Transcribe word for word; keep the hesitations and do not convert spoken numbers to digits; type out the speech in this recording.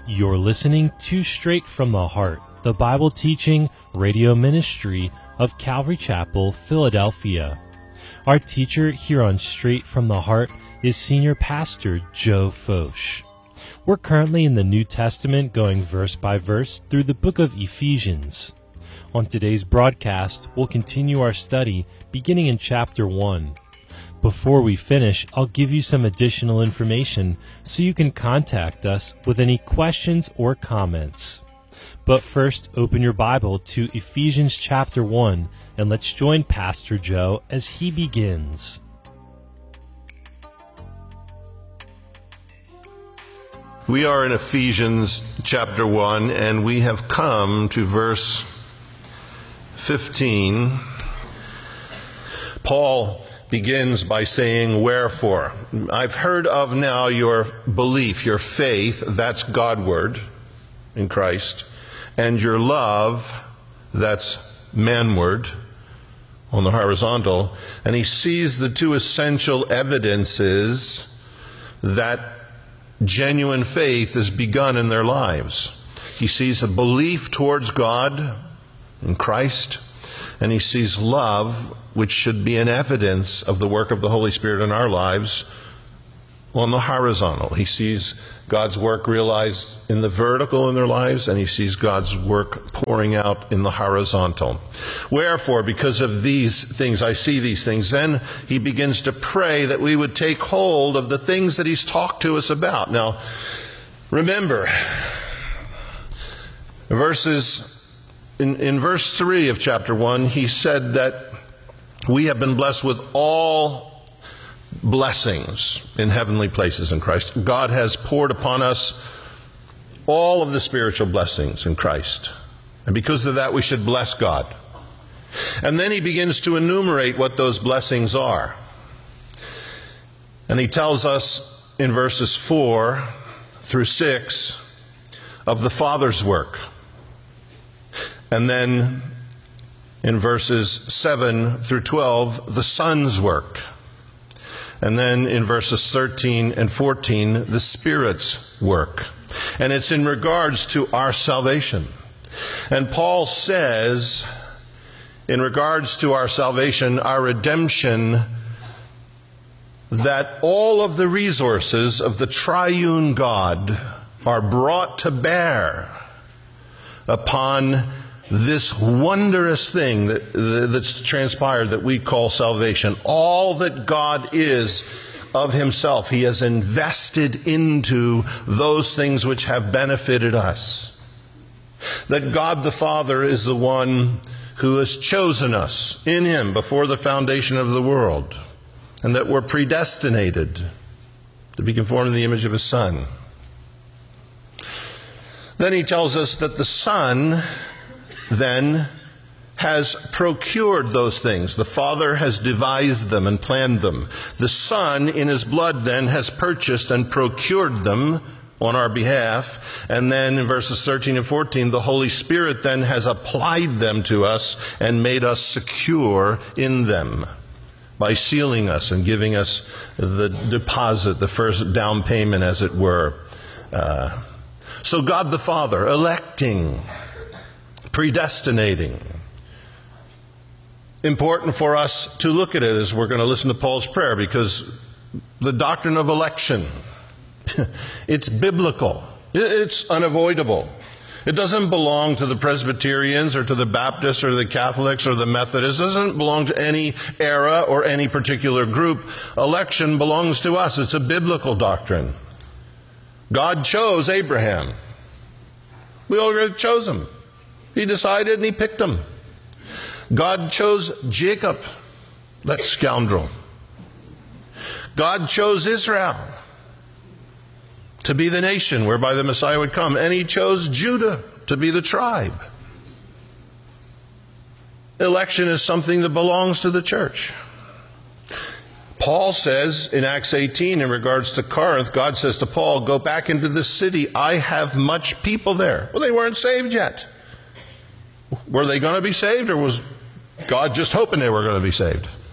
You're listening to Straight from the Heart, the Bible teaching radio ministry of Calvary Chapel, Philadelphia. Our teacher here on Straight from the Heart is Senior Pastor Joe Focht. We're currently in the New Testament, going verse by verse through the book of Ephesians. On today's broadcast, we'll continue our study beginning in chapter one. Before we finish, I'll give you some additional information so you can contact us with any questions or comments. But first, open your Bible to Ephesians chapter one, and let's join Pastor Joe as he begins. We are in Ephesians chapter one, and we have come to verse fifteen. Paul begins by saying, "Wherefore, I've heard of now your belief, your faith," that's Godward in Christ, "and your love," that's manward on the horizontal. And he sees the two essential evidences that genuine faith is begun in their lives. He sees a belief towards God in Christ, and he sees love, which should be an evidence of the work of the Holy Spirit in our lives, on the horizontal. He sees God's work realized in the vertical in their lives, and he sees God's work pouring out in the horizontal. "Wherefore, because of these things, I see these things," then he begins to pray that we would take hold of the things that he's talked to us about. Now, remember, verses in, in verse three of chapter one, he said that we have been blessed with all blessings in heavenly places in Christ. God has poured upon us all of the spiritual blessings in Christ. And because of that, we should bless God. And then he begins to enumerate what those blessings are. And he tells us in verses four through six of the Father's work. And then in verses seven through twelve, the Son's work. And then in verses thirteen and fourteen, the Spirit's work. And it's in regards to our salvation. And Paul says, in regards to our salvation, our redemption, that all of the resources of the triune God are brought to bear upon this wondrous thing that, that's transpired that we call salvation. All that God is of himself, he has invested into those things which have benefited us. That God the Father is the one who has chosen us in him before the foundation of the world, and that we're predestinated to be conformed to the image of his Son. Then he tells us that the Son then has procured those things. The Father has devised them and planned them. The Son, in his blood, then, has purchased and procured them on our behalf. And then in verses thirteen and fourteen, the Holy Spirit then has applied them to us and made us secure in them by sealing us and giving us the deposit, the first down payment, as it were. Uh, so God the Father, electing, predestinating. Important for us to look at it as we're going to listen to Paul's prayer, because the doctrine of election, it's biblical. It's unavoidable. It doesn't belong to the Presbyterians or to the Baptists or the Catholics or the Methodists. It doesn't belong to any era or any particular group. Election belongs to us. It's a biblical doctrine. God chose Abraham. We already chose him. He decided and he picked them. God chose Jacob, that scoundrel. God chose Israel to be the nation whereby the Messiah would come. And he chose Judah to be the tribe. Election is something that belongs to the church. Paul says in Acts eighteen, in regards to Corinth, God says to Paul, "Go back into the city. I have much people there." Well, they weren't saved yet. Were they going to be saved, or was God just hoping they were going to be saved?